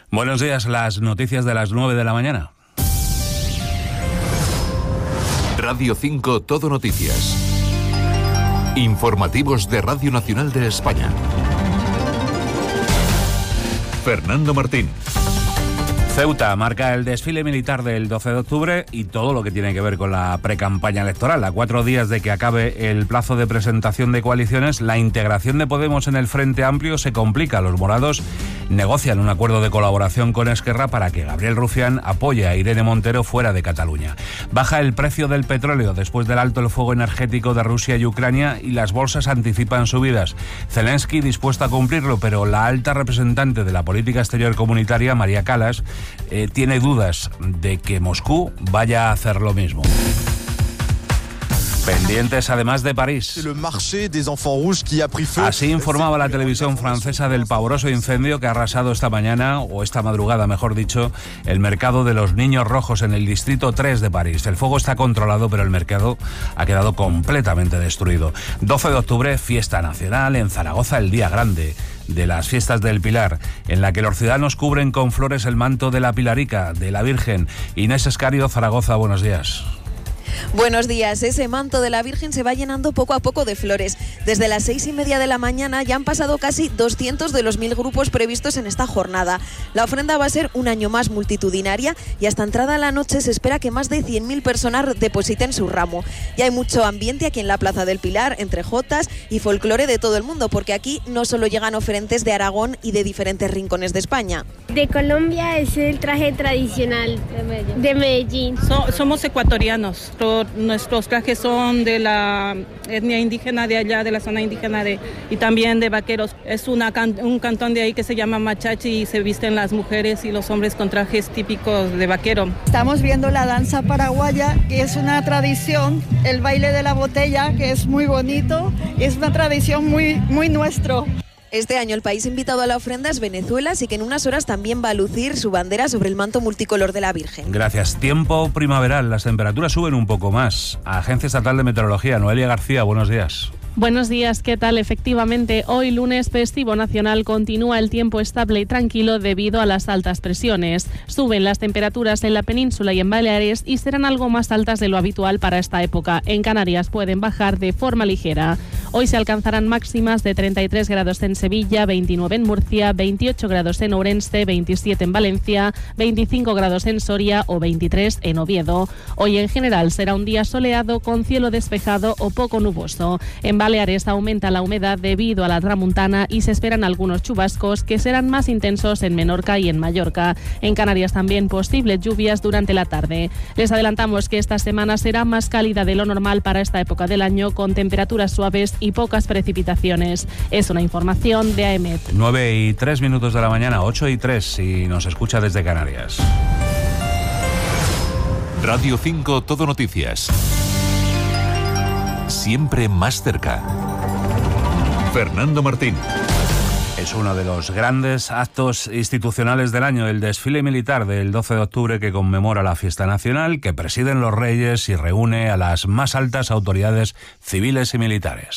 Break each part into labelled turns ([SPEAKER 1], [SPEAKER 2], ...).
[SPEAKER 1] Buenos días, las noticias de las 9 de la mañana.
[SPEAKER 2] Radio 5 Todo Noticias. Informativos de Radio Nacional de España. Fernando Martín.
[SPEAKER 1] Ceuta marca el desfile militar del 12 de octubre y todo lo que tiene que ver con la precampaña electoral. A 4 días de que acabe el plazo de presentación de coaliciones, la integración de Podemos en el Frente Amplio se complica. Los morados negocian un acuerdo de colaboración con Esquerra para que Gabriel Rufián apoye a Irene Montero fuera de Cataluña. Baja el precio del petróleo después del alto el fuego energético de Rusia y Ucrania y las bolsas anticipan subidas. Zelensky dispuesto a cumplirlo, pero la alta representante de la política exterior comunitaria, María Callas, tiene dudas de que Moscú vaya a hacer lo mismo. Pendientes además de París. Así informaba la televisión francesa del pavoroso incendio que ha arrasado esta mañana, o esta madrugada mejor dicho, el mercado de los Niños Rojos en el distrito 3 de París. El fuego está controlado, pero el mercado ha quedado completamente destruido. 12 de octubre, fiesta nacional en Zaragoza, el día grande de las fiestas del Pilar, en la que los ciudadanos cubren con flores el manto de la Pilarica, de la Virgen. Inés Escario, Zaragoza, buenos días.
[SPEAKER 3] Buenos días. Ese manto de la Virgen se va llenando poco a poco de flores. Desde las 6:30 de la mañana ya han pasado casi 200 de los 1000 grupos previstos en esta jornada. La ofrenda va a ser un año más multitudinaria y hasta entrada la noche se espera que más de 100.000 personas depositen su ramo. Y hay mucho ambiente aquí en la Plaza del Pilar, entre jotas y folclore de todo el mundo, porque aquí no solo llegan oferentes de Aragón y de diferentes rincones de España.
[SPEAKER 4] De Colombia es el traje tradicional de Medellín.
[SPEAKER 5] Somos ecuatorianos. Nuestros trajes son de la etnia indígena de allá, de la zona indígena y también de vaqueros. Es un cantón de ahí que se llama Machachi y se visten las mujeres y los hombres con trajes típicos de vaquero.
[SPEAKER 6] Estamos viendo la danza paraguaya, que es una tradición, el baile de la botella, que es muy bonito, y es una tradición muy, muy nuestro.
[SPEAKER 3] Este año el país invitado a la ofrenda es Venezuela, así que en unas horas también va a lucir su bandera sobre el manto multicolor de la Virgen.
[SPEAKER 1] Gracias. Tiempo primaveral, las temperaturas suben un poco más. Agencia Estatal de Meteorología, Noelia García, buenos días.
[SPEAKER 7] Buenos días, ¿qué tal? Efectivamente, hoy lunes festivo nacional continúa el tiempo estable y tranquilo debido a las altas presiones. Suben las temperaturas en la península y en Baleares y serán algo más altas de lo habitual para esta época. En Canarias pueden bajar de forma ligera. Hoy se alcanzarán máximas de 33 grados en Sevilla, 29 en Murcia, 28 grados en Ourense, 27 en Valencia, 25 grados en Soria o 23 en Oviedo. Hoy en general será un día soleado con cielo despejado o poco nuboso. En Baleares aumenta la humedad debido a la tramuntana y se esperan algunos chubascos que serán más intensos en Menorca y en Mallorca. En Canarias también posibles lluvias durante la tarde. Les adelantamos que esta semana será más cálida de lo normal para esta época del año, con temperaturas suaves y pocas precipitaciones. Es una información de AEMET.
[SPEAKER 1] 9:03 de la mañana, 8:03 si nos escucha desde Canarias.
[SPEAKER 2] Radio 5 Todo Noticias. Siempre más cerca. Fernando Martín.
[SPEAKER 1] Es uno de los grandes actos institucionales del año, el desfile militar del 12 de octubre que conmemora la fiesta nacional, que presiden los reyes y reúne a las más altas autoridades civiles y militares.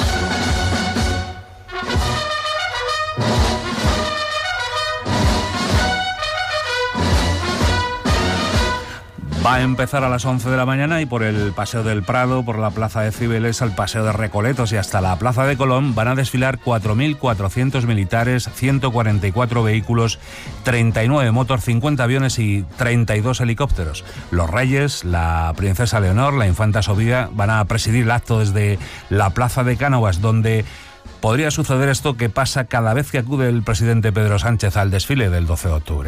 [SPEAKER 1] Va a empezar a las 11 de la mañana y por el Paseo del Prado, por la Plaza de Cibeles, al Paseo de Recoletos y hasta la Plaza de Colón van a desfilar 4.400 militares, 144 vehículos, 39 motos, 50 aviones y 32 helicópteros. Los reyes, la princesa Leonor, la infanta Sofía van a presidir el acto desde la Plaza de Cánovas, donde podría suceder esto que pasa cada vez que acude el presidente Pedro Sánchez al desfile del 12 de octubre.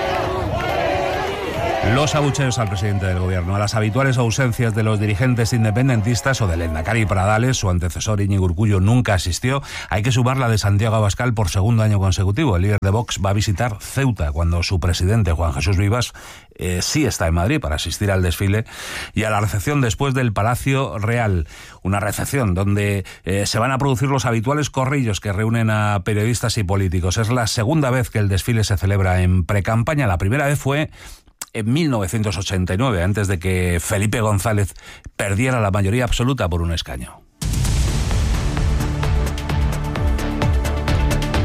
[SPEAKER 1] Los abucheos al presidente del gobierno, a las habituales ausencias de los dirigentes independentistas o del Lehendakari Pradales, su antecesor Íñigo Urkullu nunca asistió. Hay que sumar la de Santiago Abascal por segundo año consecutivo. El líder de Vox va a visitar Ceuta cuando su presidente Juan Jesús Vivas sí está en Madrid para asistir al desfile y a la recepción después del Palacio Real. Una recepción donde se van a producir los habituales corrillos que reúnen a periodistas y políticos. Es la segunda vez que el desfile se celebra en precampaña. La primera vez fue en 1989, antes de que Felipe González perdiera la mayoría absoluta por un escaño.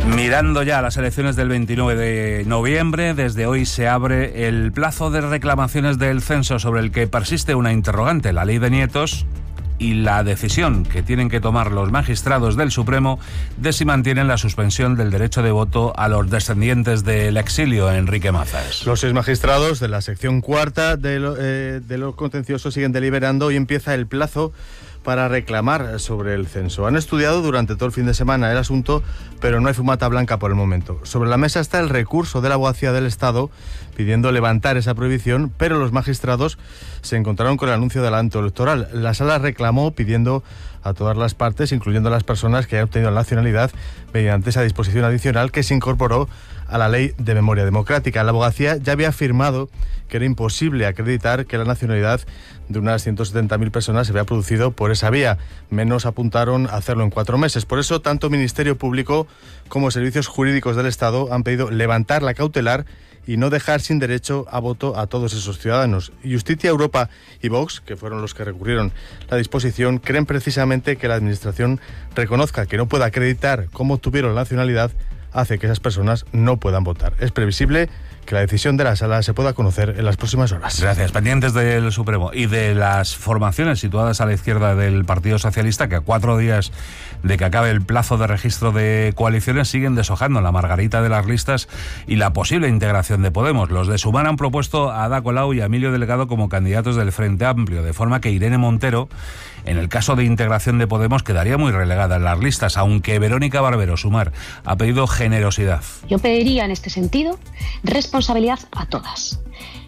[SPEAKER 1] Mirando ya las elecciones del 29 de noviembre, desde hoy se abre el plazo de reclamaciones del censo sobre el que persiste una interrogante, la ley de nietos, y la decisión que tienen que tomar los magistrados del Supremo de si mantienen la suspensión del derecho de voto a los descendientes del exilio, Enrique Mazas.
[SPEAKER 8] Los 6 magistrados de la sección cuarta de los contenciosos siguen deliberando y empieza el plazo para reclamar sobre el censo. Han estudiado durante todo el fin de semana el asunto, pero no hay fumata blanca por el momento. Sobre la mesa está el recurso de la Abogacía del Estado pidiendo levantar esa prohibición, pero los magistrados se encontraron con el anuncio del adelanto electoral. La Sala reclamó pidiendo a todas las partes, incluyendo a las personas que hayan obtenido la nacionalidad, mediante esa disposición adicional que se incorporó a la Ley de Memoria Democrática. La Abogacía ya había afirmado que era imposible acreditar que la nacionalidad de unas 170.000 personas se había producido por esa vía. Menos apuntaron a hacerlo en 4 meses. Por eso, tanto Ministerio Público como Servicios Jurídicos del Estado han pedido levantar la cautelar y no dejar sin derecho a voto a todos esos ciudadanos. Justicia, Europa y Vox, que fueron los que recurrieron la disposición, creen precisamente que la Administración reconozca que no puede acreditar cómo obtuvieron la nacionalidad hace que esas personas no puedan votar. Es previsible que la decisión de la Sala se pueda conocer en las próximas horas.
[SPEAKER 1] Gracias. Pendientes del Supremo y de las formaciones situadas a la izquierda del Partido Socialista, que a 4 días de que acabe el plazo de registro de coaliciones siguen deshojando la margarita de las listas y la posible integración de Podemos. Los de Sumar han propuesto a Ada Colau y a Emilio Delgado como candidatos del Frente Amplio, de forma que Irene Montero, en el caso de integración de Podemos, quedaría muy relegada en las listas, aunque Verónica Barbero, Sumar, ha pedido generosidad.
[SPEAKER 9] Yo pediría en este sentido responsabilidad a todas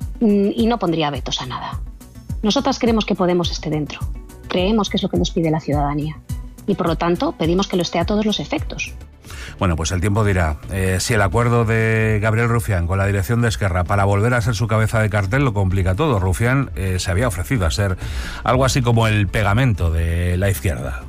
[SPEAKER 9] y no pondría vetos a nada. Nosotras queremos que Podemos esté dentro, creemos que es lo que nos pide la ciudadanía y por lo tanto pedimos que lo esté a todos los efectos.
[SPEAKER 1] Bueno, pues el tiempo dirá si el acuerdo de Gabriel Rufián con la dirección de Esquerra para volver a ser su cabeza de cartel lo complica todo. Rufián se había ofrecido a ser algo así como el pegamento de la izquierda.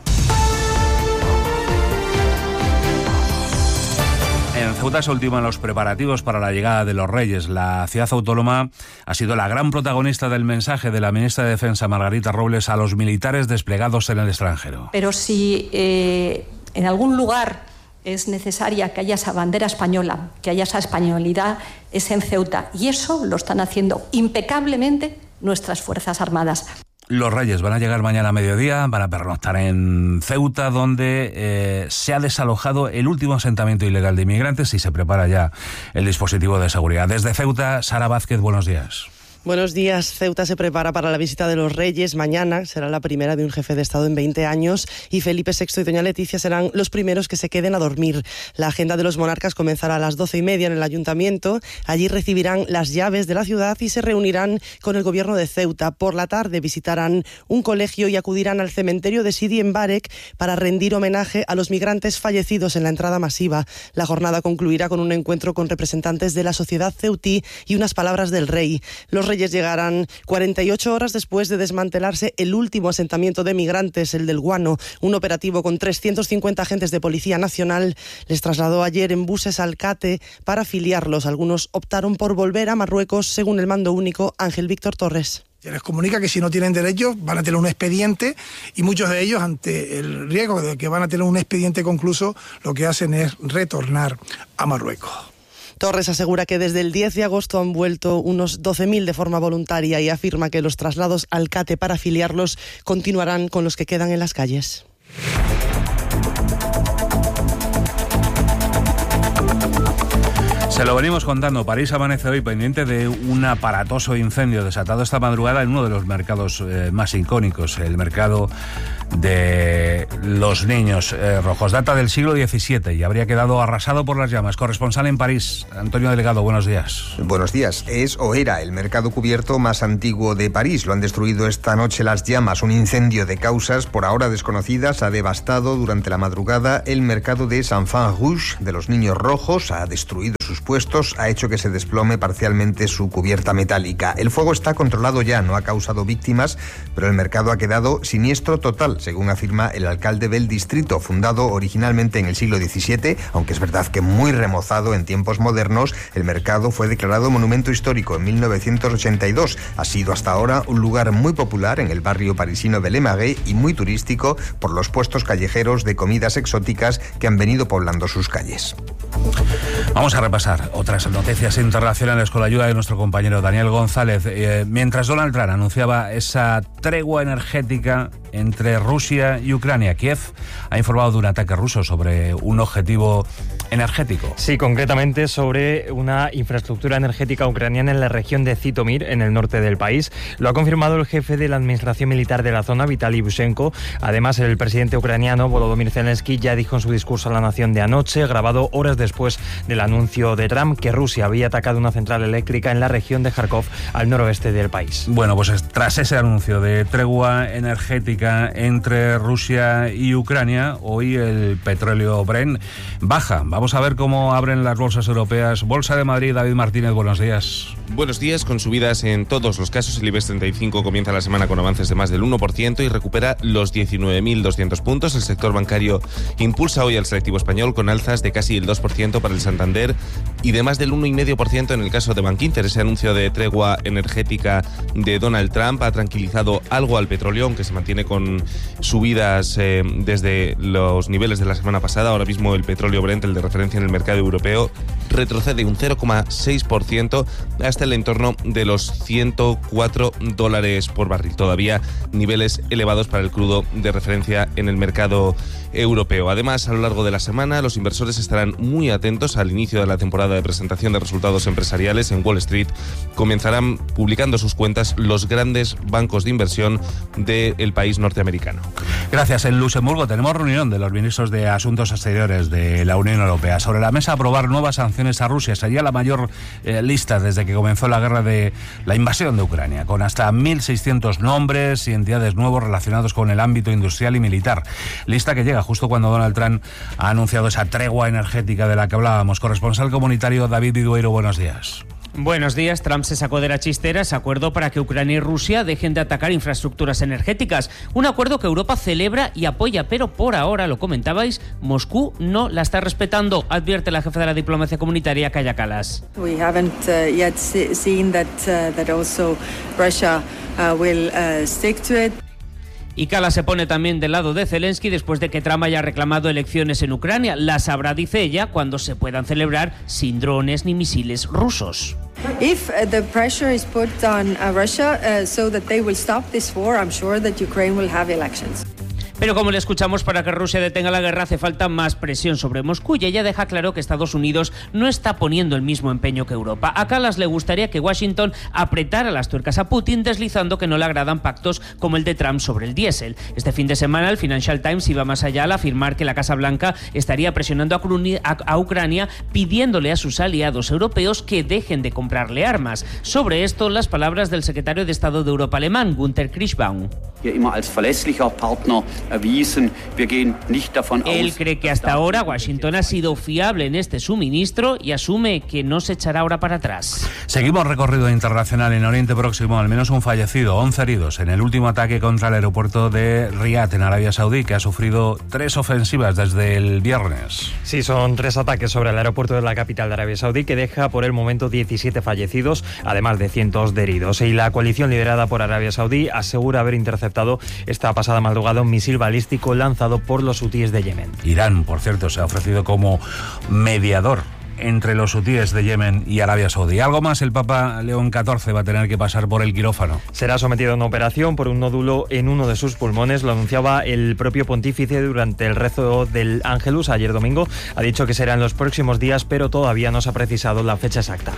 [SPEAKER 1] En Ceuta se ultiman los preparativos para la llegada de los Reyes. La ciudad autónoma ha sido la gran protagonista del mensaje de la ministra de Defensa, Margarita Robles, a los militares desplegados en el extranjero.
[SPEAKER 10] Pero si en algún lugar es necesaria que haya esa bandera española, que haya esa españolidad, es en Ceuta. Y eso lo están haciendo impecablemente nuestras Fuerzas Armadas.
[SPEAKER 1] Los Reyes van a llegar mañana a mediodía, van a pernoctar en Ceuta, donde se ha desalojado el último asentamiento ilegal de inmigrantes y se prepara ya el dispositivo de seguridad. Desde Ceuta, Sara Vázquez, buenos días.
[SPEAKER 11] Buenos días. Ceuta se prepara para la visita de los Reyes. Mañana será la primera de un jefe de Estado en 20 años y Felipe VI y doña Leticia serán los primeros que se queden a dormir. La agenda de los monarcas comenzará a las 12:30 en el Ayuntamiento. Allí recibirán las llaves de la ciudad y se reunirán con el gobierno de Ceuta. Por la tarde visitarán un colegio y acudirán al cementerio de Sidi Mbarek para rendir homenaje a los migrantes fallecidos en la entrada masiva. La jornada concluirá con un encuentro con representantes de la sociedad ceutí y unas palabras del rey. Los Reyes llegarán 48 horas después de desmantelarse el último asentamiento de migrantes, el del Guano. Un operativo con 350 agentes de Policía Nacional les trasladó ayer en buses al CATE para afiliarlos. Algunos optaron por volver a Marruecos, según el mando único Ángel Víctor Torres.
[SPEAKER 12] Se les comunica que si no tienen derechos van a tener un expediente y muchos de ellos, ante el riesgo de que van a tener un expediente concluso, lo que hacen es retornar a Marruecos.
[SPEAKER 11] Torres asegura que desde el 10 de agosto han vuelto unos 12.000 de forma voluntaria y afirma que los traslados al CATE para afiliarlos continuarán con los que quedan en las calles.
[SPEAKER 1] Se lo venimos contando. París amanece hoy pendiente de un aparatoso incendio desatado esta madrugada en uno de los mercados más icónicos, el mercado de los Niños Rojos. Data del siglo XVII y habría quedado arrasado por las llamas. Corresponsal en París, Antonio Delgado, buenos días.
[SPEAKER 13] Buenos días. Es o era el mercado cubierto más antiguo de París. Lo han destruido esta noche las llamas. Un incendio de causas por ahora desconocidas ha devastado durante la madrugada el mercado de Enfants Rouges, de los Niños Rojos. Ha destruido sus puestos, ha hecho que se desplome parcialmente su cubierta metálica. El fuego está controlado ya, no ha causado víctimas, pero el mercado ha quedado siniestro total. según afirma el alcalde del distrito, fundado originalmente en el siglo XVII, aunque es verdad que muy remozado en tiempos modernos. El mercado fue declarado monumento histórico en 1982. Ha sido hasta ahora un lugar muy popular en el barrio parisino de Le Marais y muy turístico por los puestos callejeros de comidas exóticas que han venido poblando sus calles.
[SPEAKER 1] Vamos a repasar otras noticias internacionales con la ayuda de nuestro compañero Daniel González. Mientras Donald Trump anunciaba esa tregua energética entre Rusia y Ucrania, Kiev ha informado de un ataque ruso sobre un objetivo energético.
[SPEAKER 14] Sí, concretamente sobre una infraestructura energética ucraniana en la región de Zitomir, en el norte del país. Lo ha confirmado el jefe de la administración militar de la zona, Vitaly Yushchenko. Además, el presidente ucraniano, Volodymyr Zelensky, ya dijo en su discurso a la nación de anoche, grabado horas después del anuncio de Trump, que Rusia había atacado una central eléctrica en la región de Kharkov, al noroeste del país.
[SPEAKER 1] Bueno, pues tras ese anuncio de tregua energética entre Rusia y Ucrania, hoy el petróleo Brent baja. Vamos a ver cómo abren las bolsas europeas. Bolsa de Madrid, David Martínez, buenos días.
[SPEAKER 15] Buenos días, con subidas en todos los casos. El IBEX 35 comienza la semana con avances de más del 1% y recupera los 19.200 puntos. El sector bancario impulsa hoy al selectivo español con alzas de casi el 2% para el Santander y de más del 1,5% en el caso de Bankinter. Ese anuncio de tregua energética de Donald Trump ha tranquilizado algo al petróleo, aunque se mantiene con subidas desde los niveles de la semana pasada. Ahora mismo el petróleo Brent, el de referencia en el mercado europeo, retrocede un 0,6% hasta el entorno de los $104 por barril. Todavía niveles elevados para el crudo de referencia en el mercado europeo. Además, a lo largo de la semana, los inversores estarán muy atentos al inicio de la temporada de presentación de resultados empresariales. En Wall Street comenzarán publicando sus cuentas los grandes bancos de inversión del país norteamericano.
[SPEAKER 1] Gracias. En Luxemburgo tenemos reunión de los ministros de Asuntos Exteriores de la Unión Europea. Sobre la mesa, aprobar nuevas sanciones a Rusia. Sería la mayor lista desde que comenzó la guerra de la invasión de Ucrania, con hasta 1.600 nombres y entidades nuevos relacionados con el ámbito industrial y militar. Lista que llega justo cuando Donald Trump ha anunciado esa tregua energética de la que hablábamos. Corresponsal comunitario David Vidueiro, buenos días.
[SPEAKER 16] Buenos días. Trump se sacó de la chistera ese acuerdo para que Ucrania y Rusia dejen de atacar infraestructuras energéticas. Un acuerdo que Europa celebra y apoya, pero por ahora, lo comentabais, Moscú no la está respetando, advierte la jefa de la diplomacia comunitaria, Kaja Kallas.
[SPEAKER 17] We haven't yet seen that also Russia will stick to it.
[SPEAKER 16] Y Kallas se pone también del lado de Zelensky después de que Trump haya reclamado elecciones en Ucrania. Las habrá, dice ella, cuando se puedan celebrar sin drones ni misiles rusos.
[SPEAKER 17] If the pressure is put on Russia so that they will stop this war, I'm sure that Ukraine will have elections.
[SPEAKER 16] Pero como le escuchamos, para que Rusia detenga la guerra hace falta más presión sobre Moscú, y ella deja claro que Estados Unidos no está poniendo el mismo empeño que Europa. A Kallas le gustaría que Washington apretara las tuercas a Putin, deslizando que no le agradan pactos como el de Trump sobre el diésel. Este fin de semana el Financial Times iba más allá al afirmar que la Casa Blanca estaría presionando a Ucrania, pidiéndole a sus aliados europeos que dejen de comprarle armas. Sobre esto, las palabras del secretario de Estado de Europa alemán, Günther Kirchbaum. Él cree que hasta ahora Washington ha sido fiable en este suministro y asume que no se echará ahora para atrás.
[SPEAKER 1] Seguimos recorrido internacional en Oriente Próximo. Al menos un fallecido, 11 heridos en el último ataque contra el aeropuerto de Riad, en Arabia Saudí, que ha sufrido 3 ofensivas desde el viernes.
[SPEAKER 14] Sí, son 3 ataques sobre el aeropuerto de la capital de Arabia Saudí, que deja por el momento 17 fallecidos, además de cientos de heridos. Y la coalición liderada por Arabia Saudí asegura haber interceptado esta pasada madrugada un misil balístico lanzado por los hutíes de Yemen.
[SPEAKER 1] Irán, por cierto, se ha ofrecido como mediador entre los hutíes de Yemen y Arabia Saudí. Algo más, el Papa León XIV va a tener que pasar por el quirófano.
[SPEAKER 14] Será sometido a una operación por un nódulo en uno de sus pulmones. Lo anunciaba el propio pontífice durante el rezo del Ángelus ayer domingo. Ha dicho que será en los próximos días, pero todavía no se ha precisado la fecha exacta.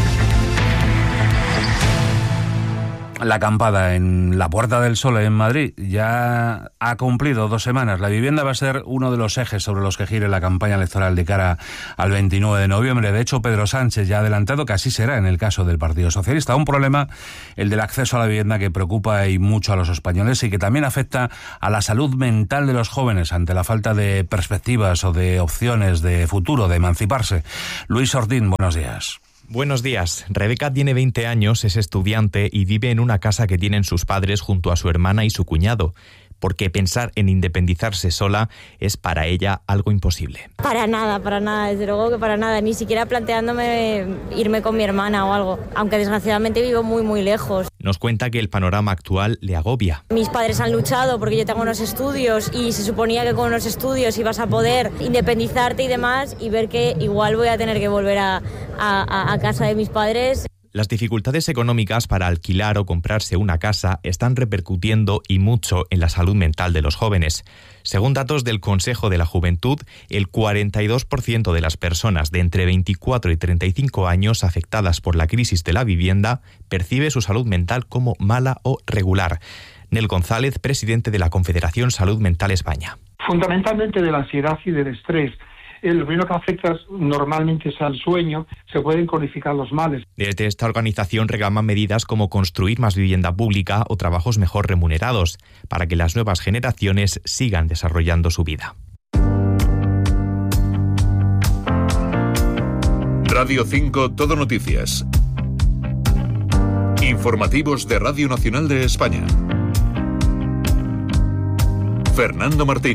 [SPEAKER 1] La acampada en la Puerta del Sol en Madrid ya ha cumplido 2 semanas. La vivienda va a ser uno de los ejes sobre los que gire la campaña electoral de cara al 29 de noviembre. De hecho, Pedro Sánchez ya ha adelantado que así será en el caso del Partido Socialista. Un problema, el del acceso a la vivienda, que preocupa y mucho a los españoles y que también afecta a la salud mental de los jóvenes ante la falta de perspectivas o de opciones de futuro, de emanciparse. Luis Ortín, buenos días.
[SPEAKER 18] Buenos días. Rebeca tiene 20 años, es estudiante y vive en una casa que tienen sus padres junto a su hermana y su cuñado. porque pensar en independizarse sola es para ella algo imposible.
[SPEAKER 19] Para nada, desde luego que para nada, ni siquiera planteándome irme con mi hermana o algo, aunque desgraciadamente vivo muy muy lejos.
[SPEAKER 18] Nos cuenta que el panorama actual le agobia.
[SPEAKER 19] Mis padres han luchado porque yo tengo unos estudios y se suponía que con unos estudios ibas a poder independizarte y demás, y ver que igual voy a tener que volver a casa de mis padres.
[SPEAKER 18] Las dificultades económicas para alquilar o comprarse una casa están repercutiendo y mucho en la salud mental de los jóvenes. Según datos del Consejo de la Juventud, el 42% de las personas de entre 24 y 35 años afectadas por la crisis de la vivienda percibe su salud mental como mala o regular. Nel González, presidente de la Confederación Salud Mental España.
[SPEAKER 20] Fundamentalmente de la ansiedad y del estrés. Lo primero que afecta normalmente es al sueño, se pueden cronificar los males.
[SPEAKER 18] Desde esta organización reclaman medidas como construir más vivienda pública o trabajos mejor remunerados, para que las nuevas generaciones sigan desarrollando su vida.
[SPEAKER 2] Radio 5 Todo Noticias. Informativos de Radio Nacional de España. Fernando Martín.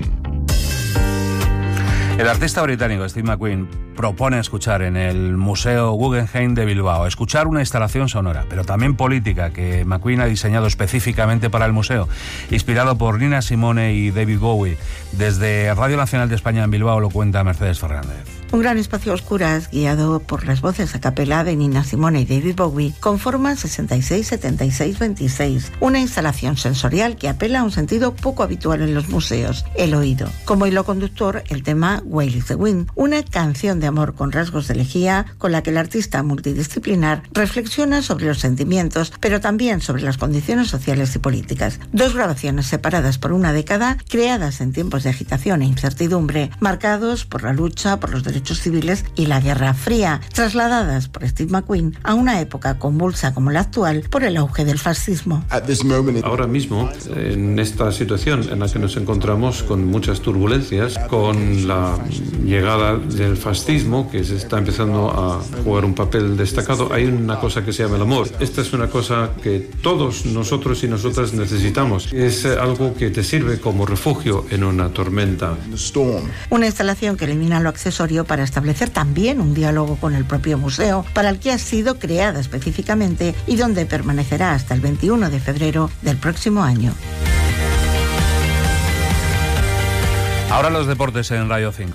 [SPEAKER 1] El artista británico Steve McQueen propone escuchar en el Museo Guggenheim de Bilbao, escuchar una instalación sonora, pero también política, que McQueen ha diseñado específicamente para el museo, inspirado por Nina Simone y David Bowie. Desde Radio Nacional de España en Bilbao lo cuenta Mercedes Fernández.
[SPEAKER 21] Un gran espacio a oscuras, guiado por las voces a capela de Nina Simone y David Bowie, conforma 66-76-26, una instalación sensorial que apela a un sentido poco habitual en los museos, el oído. Como hilo conductor, el tema Wail is the Wind, una canción de amor con rasgos de elegía, con la que el artista multidisciplinar reflexiona sobre los sentimientos, pero también sobre las condiciones sociales y políticas. Dos grabaciones separadas por una década, creadas en tiempos de agitación e incertidumbre, marcados por la lucha por los derechos civiles y la Guerra Fría, trasladadas por Steve McQueen a una época convulsa como la actual por el auge del fascismo.
[SPEAKER 22] Ahora mismo, en esta situación en la que nos encontramos con muchas turbulencias, con la llegada del fascismo que se está empezando a jugar un papel destacado, hay una cosa que se llama el amor. Esta es una cosa que todos nosotros y nosotras necesitamos. Es algo que te sirve como refugio en una tormenta.
[SPEAKER 21] Una instalación que elimina lo accesorio para establecer también un diálogo con el propio museo, para el que ha sido creada específicamente y donde permanecerá hasta el 21 de febrero del próximo año.
[SPEAKER 1] Ahora los deportes en Radio 5.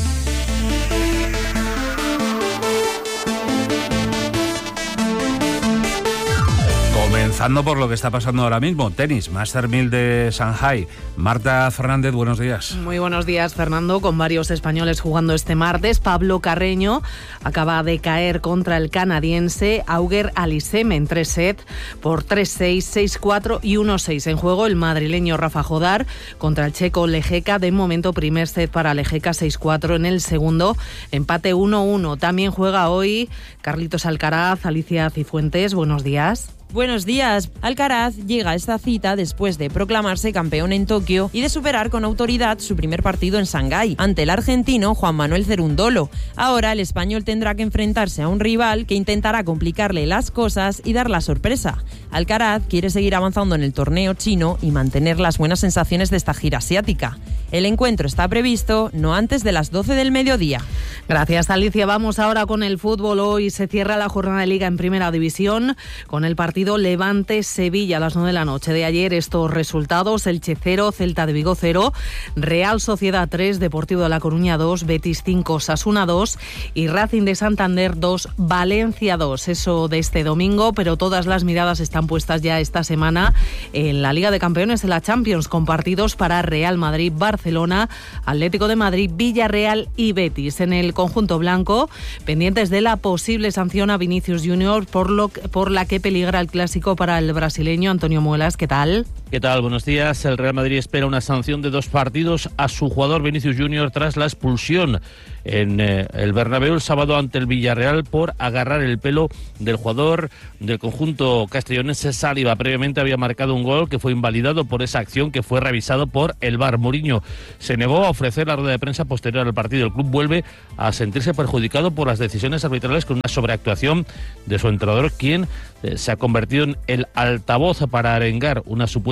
[SPEAKER 1] Comenzando por lo que está pasando ahora mismo, tenis, Master 1000 de Shanghai. Marta Fernández, buenos días.
[SPEAKER 23] Muy buenos días, Fernando, con varios españoles jugando este martes. Pablo Carreño acaba de caer contra el canadiense Auger Aliassime en 3 sets por 3-6, 6-4 y 1-6. En juego el madrileño Rafa Jodar contra el checo Lejeka. De momento, primer set para Lejeka, 6-4. En el segundo, empate 1-1. También juega hoy Carlitos Alcaraz, Alicia Cifuentes. Buenos días.
[SPEAKER 24] Buenos días. Alcaraz llega a esta cita después de proclamarse campeón en Tokio y de superar con autoridad su primer partido en Shanghái ante el argentino Juan Manuel Cerundolo. Ahora el español tendrá que enfrentarse a un rival que intentará complicarle las cosas y dar la sorpresa. Alcaraz quiere seguir avanzando en el torneo chino y mantener las buenas sensaciones de esta gira asiática. El encuentro está previsto no antes de las 12 del mediodía.
[SPEAKER 23] Gracias, Alicia. Vamos ahora con el fútbol. Hoy se cierra la jornada de Liga en Primera División con el partido Levante-Sevilla a las 9 de la noche. De ayer estos resultados: Elche 0, Celta de Vigo 0, Real Sociedad 3, Deportivo de La Coruña 2, Betis 5, Osasuna 2 y Racing de Santander 2, Valencia 2. Eso de este domingo, pero todas las miradas están puestas ya esta semana en la Liga de Campeones de la Champions, con partidos para Real Madrid, Barcelona, Atlético de Madrid, Villarreal y Betis. En el conjunto blanco, pendientes de la posible sanción a Vinicius Junior por la que peligra el clásico para el brasileño. Antonio Muelas, ¿qué tal?
[SPEAKER 25] ¿Qué tal? Buenos días. El Real Madrid espera una sanción de 2 partidos a su jugador Vinicius Junior tras la expulsión en el Bernabéu el sábado ante el Villarreal por agarrar el pelo del jugador del conjunto castellonense Saliba. Previamente había marcado un gol que fue invalidado por esa acción, que fue revisado por el VAR. Mourinho se negó a ofrecer la rueda de prensa posterior al partido. El club vuelve a sentirse perjudicado por las decisiones arbitrales, con una sobreactuación de su entrenador, quien se ha convertido en el altavoz para arengar una supuesta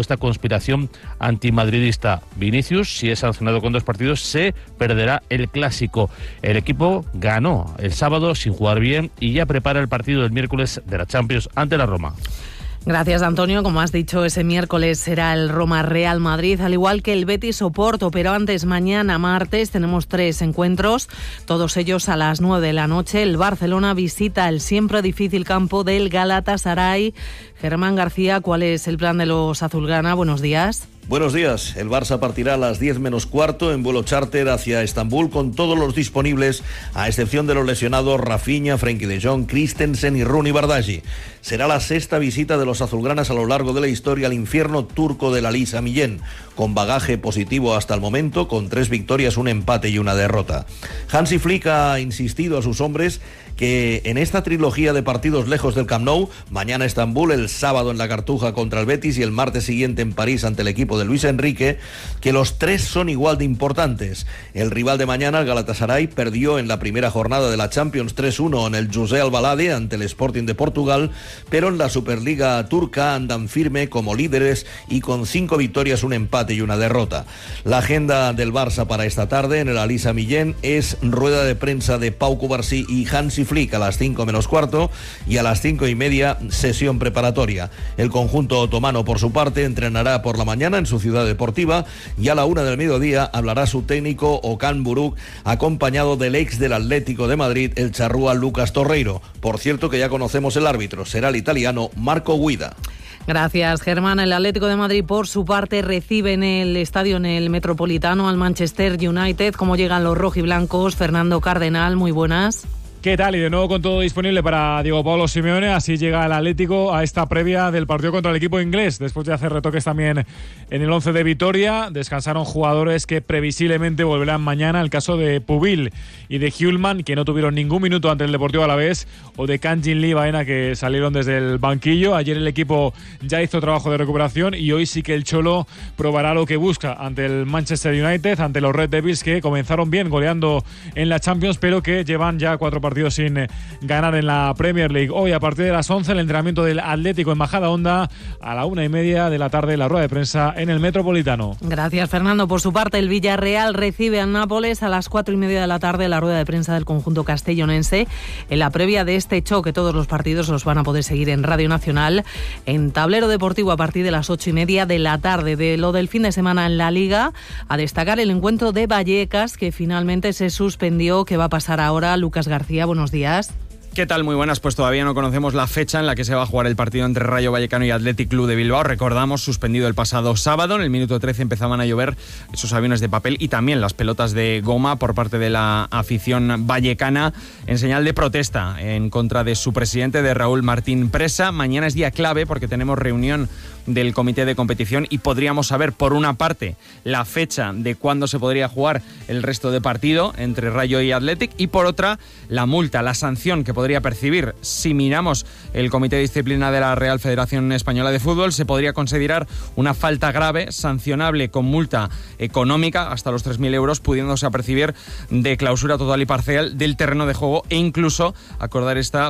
[SPEAKER 25] supuesta conspiración antimadridista. Vinicius, si es sancionado con 2 partidos, se perderá el Clásico. El equipo ganó el sábado sin jugar bien y ya prepara el partido del miércoles de la Champions ante la Roma.
[SPEAKER 23] Gracias, Antonio. Como has dicho, ese miércoles será el Roma-Real Madrid, al igual que el Betis-Oporto, pero antes, mañana martes, tenemos 3 encuentros, todos ellos a las 9 de la noche. El Barcelona visita el siempre difícil campo del Galatasaray. Germán García, ¿cuál es el plan de los azulgrana? Buenos días.
[SPEAKER 3] Buenos días. El Barça partirá a las 10 menos cuarto en vuelo charter hacia Estambul con todos los disponibles, a excepción de los lesionados Rafinha, Frenkie de Jong, Christensen y Rooney Bardghji. Será la 6ª visita de los azulgranas a lo largo de la historia al infierno turco de la Lisa Millén, con bagaje positivo hasta el momento, con 3 victorias, un empate y una derrota. Hansi Flick ha insistido a sus hombres que en esta trilogía de partidos lejos del Camp Nou, mañana Estambul, el sábado en la Cartuja contra el Betis y el martes siguiente en París ante el equipo de Luis Enrique, que los 3 son igual de importantes. El rival de mañana, el Galatasaray, perdió en la primera jornada de la Champions 3-1 en el José Albalade ante el Sporting de Portugal, pero en la Superliga turca andan firme como líderes y con 5 victorias, un empate y una derrota. La agenda del Barça para esta tarde en el Alisa Millén es rueda de prensa de Pau Cubarsí y Hansi Flick a las 5 menos cuarto y a las 5:30 sesión preparatoria. El conjunto otomano, por su parte, entrenará por la mañana en su ciudad deportiva y a la 1 del mediodía hablará su técnico Okan Buruk, acompañado del ex del Atlético de Madrid, el charrúa Lucas Torreiro. Por cierto que ya conocemos el árbitro, será el italiano Marco Guida.
[SPEAKER 23] Gracias, Germán. El Atlético de Madrid, por su parte, recibe en el estadio, en el Metropolitano, al Manchester United. ¿Cómo llegan los rojiblancos? Fernando Cardenal, muy buenas.
[SPEAKER 4] ¿Qué tal? Y de nuevo con todo disponible para Diego Pablo Simeone. Así llega el Atlético a esta previa del partido contra el equipo inglés. Después de hacer retoques también en el 11 de Vitoria, descansaron jugadores que previsiblemente volverán mañana. El caso de Pubil y de Hjulman, que no tuvieron ningún minuto ante el Deportivo Alavés, o de Kanjin Lee Baena, que salieron desde el banquillo. Ayer el equipo ya hizo trabajo de recuperación y hoy sí que el Cholo probará lo que busca ante el Manchester United, ante los Red Devils, que comenzaron bien goleando en la Champions, pero que llevan ya 4 partidos sin ganar en la Premier League. Hoy, a partir de las 11, el entrenamiento del Atlético en Majadahonda. A la 1:30 de la tarde, la rueda de prensa en el Metropolitano.
[SPEAKER 23] Gracias, Fernando. Por su parte, el Villarreal recibe al Nápoles a las 4:30 de la tarde, la rueda de prensa del conjunto castellonense. En la previa de este choque, todos los partidos los van a poder seguir en Radio Nacional, en Tablero Deportivo, a partir de las 8:30 de la tarde. De lo del fin de semana en la Liga, a destacar el encuentro de Vallecas, que finalmente se suspendió. ¿Qué va a pasar ahora? Lucas García, buenos días.
[SPEAKER 5] ¿Qué tal? Muy buenas. Pues todavía no conocemos la fecha en la que se va a jugar el partido entre Rayo Vallecano y Athletic Club de Bilbao. Recordamos, suspendido el pasado sábado. En el minuto 13 empezaban a llover esos aviones de papel y también las pelotas de goma por parte de la afición vallecana, en señal de protesta en contra de su presidente, de Raúl Martín Presa. Mañana es día clave porque tenemos reunión del comité de competición y podríamos saber, por una parte, la fecha de cuándo se podría jugar el resto de partido entre Rayo y Athletic, y por otra, la multa, la sanción que podría percibir. Si miramos el comité de disciplina de la Real Federación Española de Fútbol, se podría considerar una falta grave, sancionable con multa económica hasta los 3.000 euros, pudiéndose apercibir de clausura total y parcial del terreno de juego, e incluso acordar esta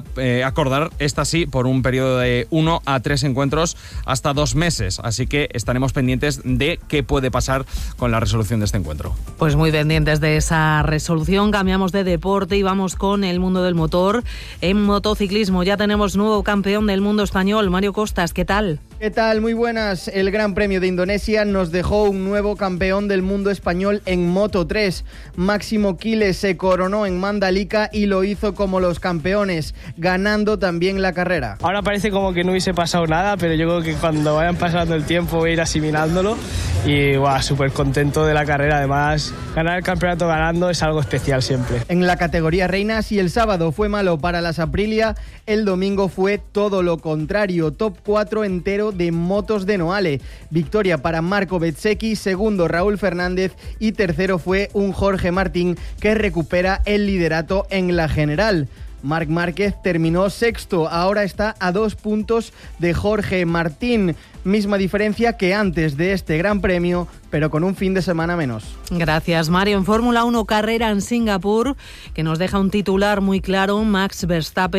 [SPEAKER 5] sí por un periodo de 1 a 3 encuentros hasta 2 meses. Así que estaremos pendientes de qué puede pasar con la resolución de este encuentro.
[SPEAKER 23] Pues muy pendientes de esa resolución. Cambiamos de deporte y vamos con el mundo del motor. En motociclismo ya tenemos nuevo campeón del mundo español, Mario Costas. ¿Qué tal?
[SPEAKER 6] ¿Qué tal? Muy buenas. El Gran Premio de Indonesia nos dejó un nuevo campeón del mundo español en Moto3. Máximo Quiles se coronó en Mandalika y lo hizo como los campeones, ganando también la carrera.
[SPEAKER 7] Ahora parece como que no hubiese pasado nada, pero yo creo que cuando vayan pasando el tiempo voy a ir asimilándolo y súper contento de la carrera. Además, ganar el campeonato ganando es algo especial siempre.
[SPEAKER 6] En la categoría reinas, y el sábado fue malo para las Aprilia, el domingo fue todo lo contrario. Top 4 entero de motos de Noale. Victoria para Marco Bezzecchi, segundo Raúl Fernández y tercero fue un Jorge Martín, que recupera el liderato en la general. Marc Márquez terminó sexto, ahora está a 2 puntos de Jorge Martín. Misma diferencia que antes de este Gran Premio, pero con un fin de semana menos.
[SPEAKER 23] Gracias, Mario. En Fórmula 1, carrera en Singapur, que nos deja un titular muy claro: Max Verstappen